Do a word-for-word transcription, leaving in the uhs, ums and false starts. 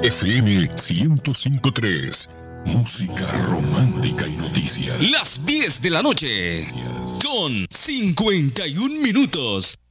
F M ciento cinco punto tres. Música romántica y noticias. Las diez de la noche. Con cincuenta y un minutos.